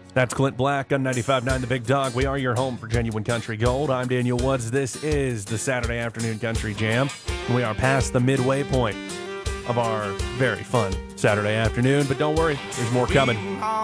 That's Clint Black on 95.9 The Big Dog. We are your home for genuine country gold. I'm Daniel Woods. This is the Saturday Afternoon Country Jam. We are past the midway point of our very fun Saturday afternoon, but don't worry, there's more coming.